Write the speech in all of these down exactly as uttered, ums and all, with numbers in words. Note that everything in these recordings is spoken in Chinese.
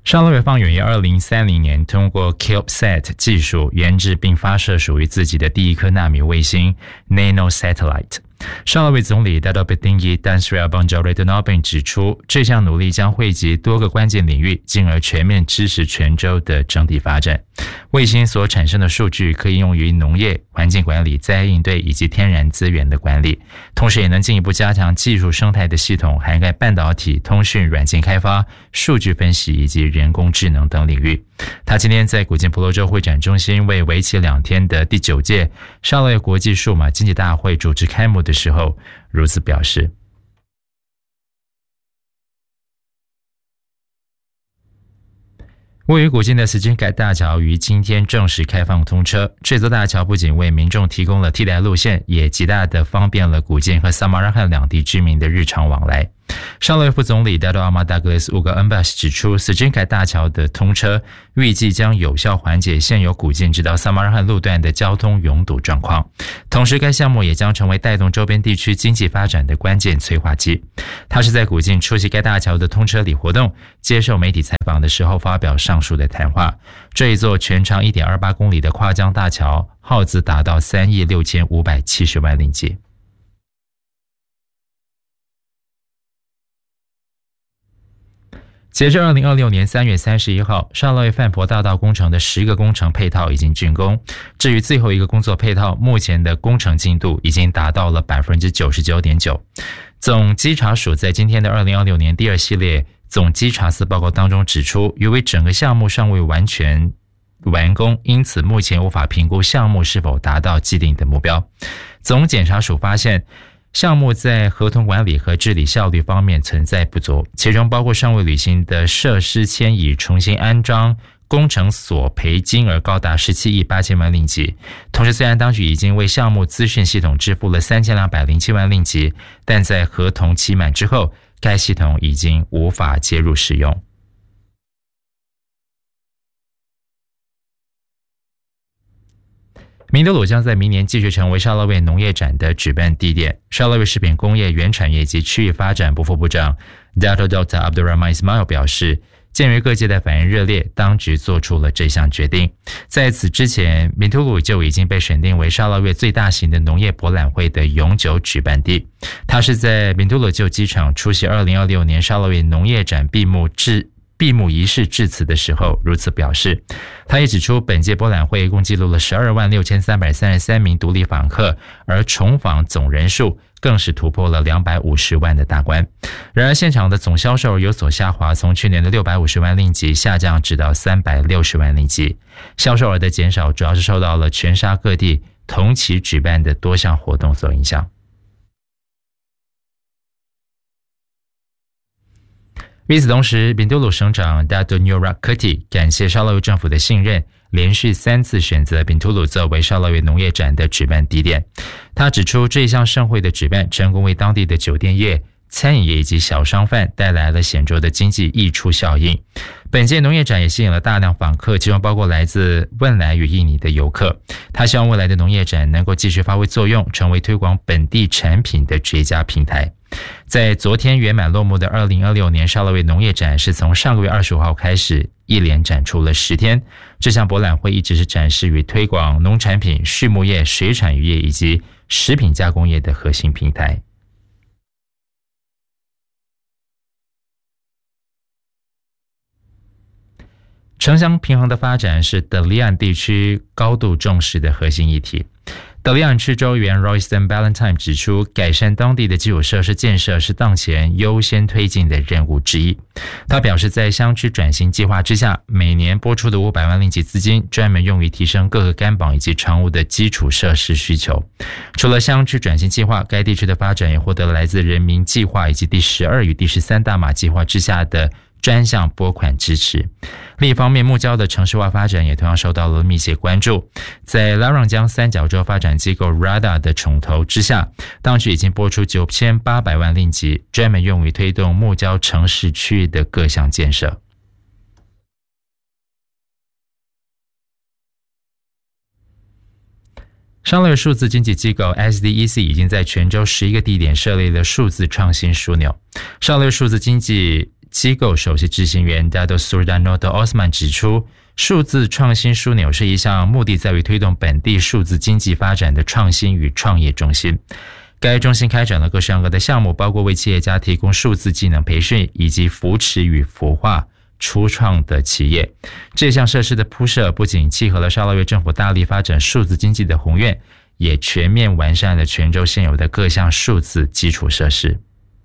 沙洛维方远于二零三零年通过 CubeSat 技术研制并发射属于自己的第一颗纳米卫星 Nano Satellite。沙洛维总理 Dato Petinggi Dan Sri Abang Retno 指出，这项努力将惠及多个关键领域，进而全面支持全州的整体发展。卫星所产生的数据可以用于农业、环境管理、灾害应对以及天然资源的管理，同时也能进一步加强技术生态的系统，涵盖半导体、通讯、软件开发、数据分析以及人工智能等领域。他今天在古晋婆罗洲会展中心为为期两天的第九届沙洛维国际数码经济大会主持开幕的时候如此表示。位于古晋的斯金盖大桥于今天正式开放通车。这座大桥不仅为民众提供了替代路线，也极大地方便了古晋和萨马尔罕两地居民的日常往来。沙洛维副总理 Dato Ahmad Douglas Uga Embas 指出，斯金盖大桥的通车预计将有效缓解现有古晋直到萨马尔罕路段的交通拥堵状况，同时该项目也将成为带动周边地区经济发展的关键催化剂。他是在古晋出席该大桥的通车礼活动，接受媒体采访的时候发表上述的谈话。这一座全长 一点二八公里的跨江大桥耗资达到三亿六千五百七十万令吉。截至二零二六年三月三十一号，沙洛维范婆大道工程的十个工程配套已经竣工。至于最后一个工作配套，目前的工程进度已经达到了 百分之九十九点九。总稽查署在今天的二零二六年第二系列总稽查司报告当中指出，由于整个项目尚未完全完工，因此目前无法评估项目是否达到既定的目标。总检察署发现，项目在合同管理和治理效率方面存在不足，其中包括尚未履行的设施迁移、重新安装工程索赔金额高达十七亿八千万令吉。同时，虽然当局已经为项目资讯系统支付了三千两百零七万令吉，但在合同期满之后，该系统已经无法接入使用。明德鲁将在明年继续成为沙洛维农业展的举办地点。沙洛维食品工业原产业及区域发展部副部长 Dato Doctor Abdul Rahman Ismail 表示，鉴于各界的反应热烈，当局做出了这项决定。在此之前，明德鲁就已经被选定为沙洛维最大型的农业博览会的永久举办地。他是在明德鲁旧机场出席二零二六年沙洛维农业展闭幕致闭幕仪式致辞的时候如此表示。他也指出，本届博览会一共记录了十二万六千三百三十三名独立访客，而重访总人数更是突破了两百五十万的大关。然而现场的总销售有所下滑，从去年的六百五十万令吉下降至到三百六十万令吉。销售额的减少主要是受到了全沙各地同期举办的多项活动所影响。与此同时，宾都鲁省长 Dato Nur Koti 感谢沙洛维政府的信任，连续三次选择宾都鲁作为沙洛维农业展的举办地点。他指出，这项盛会的举办成功为当地的酒店业、餐饮业以及小商贩带来了显著的经济溢出效应。本届农业展也吸引了大量访客，其中包括来自汶莱与印尼的游客。他希望未来的农业展能够继续发挥作用，成为推广本地产品的绝佳平台。在昨天圆满落幕的二零二六年沙洛维农业展是从上个月二十五号开始，一连展出了十天。这项博览会一直是展示与推广农产品、畜牧业、水产渔业以及食品加工业的核心平台。城乡平衡的发展是德里安地区高度重视的核心议题。德里安区州议员 Royston Ballantyne 指出，改善当地的基础设施建设是当前优先推进的任务之一。他表示，在乡区转型计划之下，每年拨出的五百万令吉资金专门用于提升各个干榜以及常务的基础设施需求。除了乡区转型计划，该地区的发展也获得了来自人民计划以及第十二与第十三大马计划之下的专项拨款支持。另一方面，木礁的城市化发展也同样受到了密切关注。在拉让江三角洲发展机构 R A D A 的宠头之下，当局已经拨出九千八百万令吉，专门用于推动木礁城市区域的各项建设。沙洛维数字经济机构 S D E C 已经在全州十一个地点设立了数字创新枢纽。沙洛维数字经济机构首席执行员 Dato Surdano de Osman 指出，数字创新枢纽是一项目的在于推动本地数字经济发展的创新与创业中心。该中心开展了各式各样的项目，包括为企业家提供数字技能培训，以及扶持与孵化初创的企业。这项设施的铺设不仅契合了沙捞越政府大力发展数字经济的宏愿，也全面完善了泉州现有的各项数字基础设施。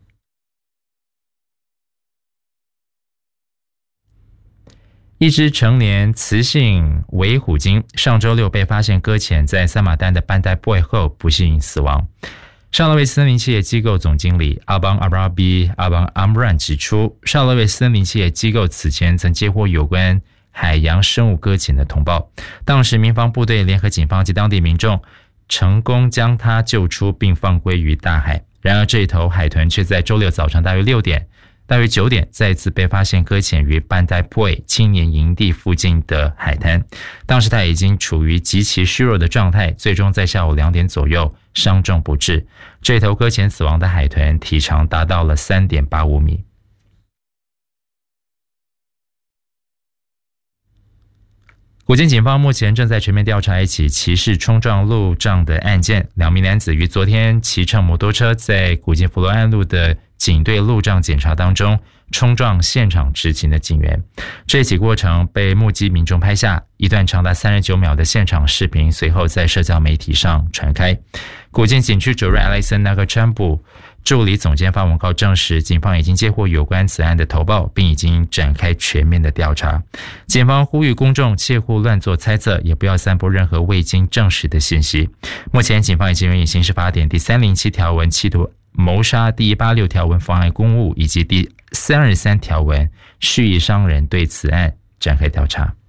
一只成年雌性尾虎鲸上周六被发现搁浅在赛马丹的班代 Boy 后不幸死亡。沙捞越森林企业机构总经理阿邦阿布拉比阿邦阿姆兰指出，沙捞越森林企业机构此前曾接获有关海洋生物搁浅的通报，当时民防部队联合警方及当地民众成功将它救出并放归于大海。然而这一头海豚却在周六早上大约六点大约九点再次被发现搁浅于班代 Boy 青年营地附近的海滩，当时他已经处于极其虚弱的状态，最终在下午两点左右伤重不治。这头搁浅死亡的海豚体长达到了 三点八五米。古晋警方目前正在全面调查一起骑士冲撞路障的案件，两名男子于昨天骑乘摩托车在古晋福罗安路的警队路障检查当中冲撞现场执勤的警员。这起过程被目击民众拍下，一段长达三十九秒的现场视频随后在社交媒体上传开。古晋警区主任 Alison Nagachambu 助理总监发文告证实，警方已经接获有关此案的投报，并已经展开全面的调查。警方呼吁公众切勿乱做猜测，也不要散布任何未经证实的信息。目前警方已经以刑事法典第三零七条文企图谋杀、第一百八十六条文妨碍公务以及第三十三条文蓄意伤人对此案展开调查。